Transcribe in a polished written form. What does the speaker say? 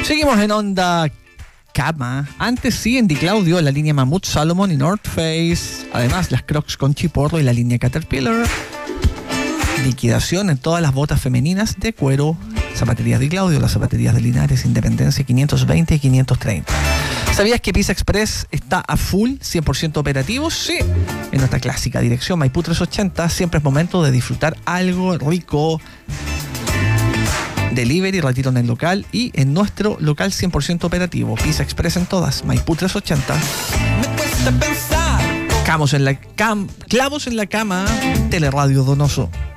Seguimos en Onda Cama. Antes sí, en Di Claudio, la línea Mammoth, Salomon y North Face. Además, las Crocs con Chiporro y la línea Caterpillar. Liquidación en todas las botas femeninas de cuero. Zapaterías Di Claudio, las zapaterías de Linares, Independencia 520 y 530. ¿Sabías que Pizza Express está a full, 100% operativo? Sí. En nuestra clásica dirección Maipú 380, siempre es momento de disfrutar algo rico. Delivery, retiro en el local y en nuestro local 100% operativo. Pizza Express en todas, Maipú 380. Me cuesta pensar. Clavos en la cama, Teleradio Donoso.